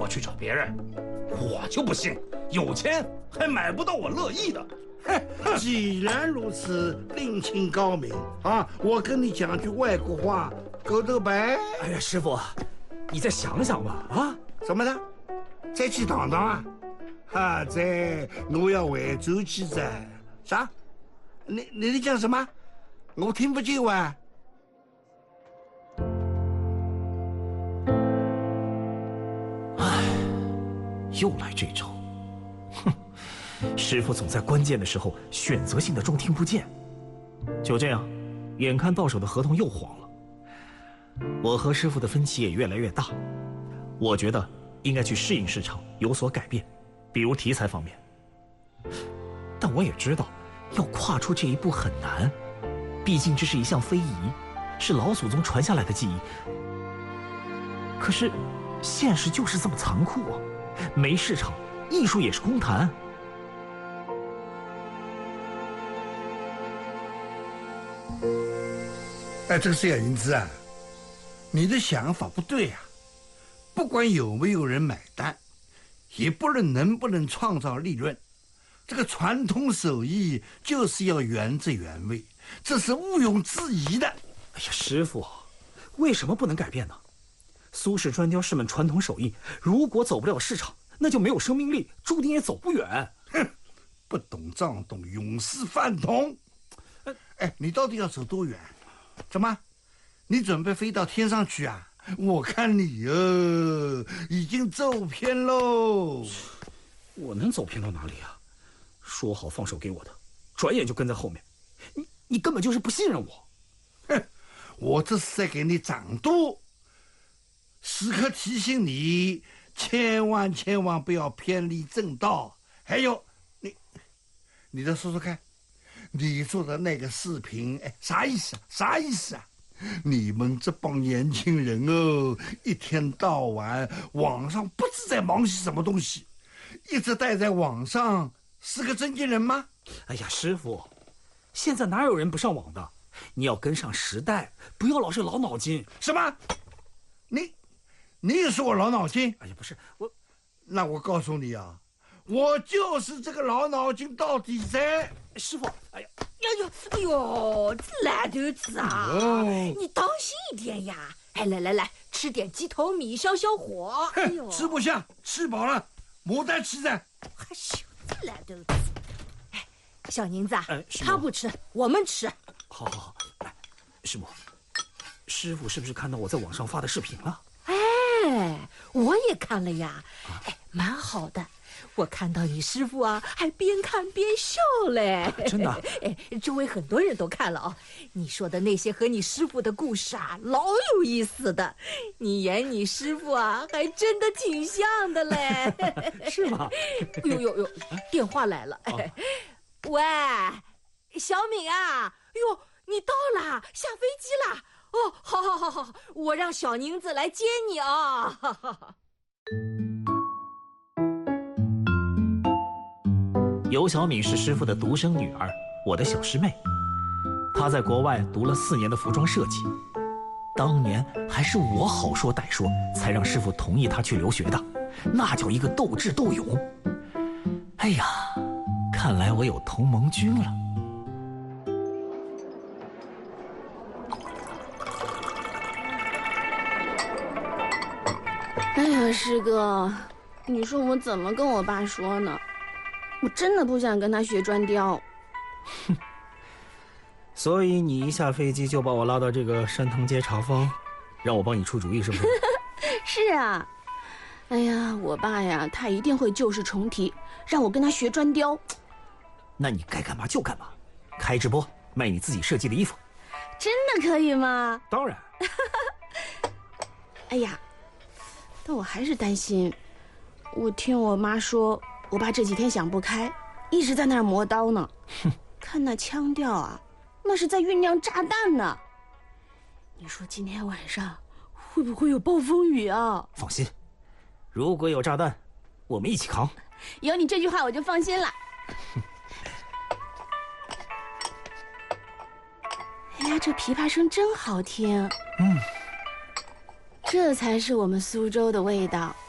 去找别人，我就不信有钱还买不到我乐意的。 既然如此，另请高明啊！我跟你讲句外国话，狗头白。 哎呀，师傅，你再想想吧啊！ 怎么的？再去躺躺啊？啊，我要回转去噻。啥？你讲什么？我听不见哇。 又来这招，哼！师傅总在关键的时候选择性的装听不见。就这样，眼看到手的合同又黄了，我和师傅的分歧也越来越大。我觉得应该去适应市场，有所改变，比如题材方面。但我也知道，要跨出这一步很难，毕竟这是一项非遗，是老祖宗传下来的技艺。可是，现实就是这么残酷啊！没市场，艺术也是空谈。 哎，这个小银子啊，你的想法不对啊！不管有没有人买单，也不论能不能创造利润，这个传统手艺就是要原汁原味，这是毋庸置疑的。 哎呀，师傅，为什么不能改变呢？苏式砖雕是门传统手艺，如果走不了市场，那就没有生命力，注定也走不远。 哼，不懂装懂，永世饭桶。哎，你到底要走多远？怎么，你准备飞到天上去啊？我看你已经走偏喽。 我能走偏到哪里啊？说好放手给我的，转眼就跟在后面。你根本就是不信任我。 哼，我这是在给你掌舵，时刻提醒你，千万不要偏离正道。还有，你再说说看，你做的那个视频，哎，啥意思啊？啥意思啊？你们这帮年轻人哦，一天到晚网上不知在忙些什么东西，一直待在网上，是个正经人吗？ 哎呀，师傅，现在哪有人不上网的？你要跟上时代，不要老是老脑筋。 什么？你也说我老脑筋？ 哎呀，不是我， 那我告诉你啊，我就是这个老脑筋到底噻。 师傅，哎呀， 哎呦，这烂豆子啊！你当心一点呀！哎，来，吃点鸡头米消消火。哎呦， 吃不下，吃饱了，牡丹吃噻。 还羞这烂豆子！哎，小宁子， 他不吃，我们吃。 好，来，师傅是不是看到我在网上发的视频了？ 哎，我也看了呀，哎，蛮好的。我看到你师傅啊，还边看边笑嘞。 真的？ 哎，周围很多人都看了哦。你说的那些和你师傅的故事啊，老有意思的。你演你师傅啊，还真的挺像的嘞。 是吗？ 哟，电话来了。喂，小敏啊，哟，你到了，下飞机了。哦，好，我让小宁子来接你啊。 尤小敏是师傅的独生女儿，我的小师妹。她在国外读了4年的服装设计，当年还是我好说歹说，才让师傅同意她去留学的，那叫一个斗智斗勇。哎呀，看来我有同盟军了。 哎呀，师哥，你说我怎么跟我爸说呢？我真的不想跟他学砖雕。 哼，所以你一下飞机就把我拉到这个山藤街茶坊，让我帮你出主意，是不是？ 是啊。哎呀，我爸呀，他一定会旧事重提，让我跟他学砖雕。 那你该干嘛就干嘛，开直播卖你自己设计的衣服。 真的可以吗？ 当然。 哎呀，但我还是担心。我听我妈说，我爸这几天想不开，一直在那儿磨刀呢。 哼， 看那腔调啊，那是在酝酿炸弹呢。你说今天晚上会不会有暴风雨啊？ 放心，如果有炸弹，我们一起扛。 有你这句话我就放心了。哎呀，这琵琶声真好听。这才是我们苏州的味道。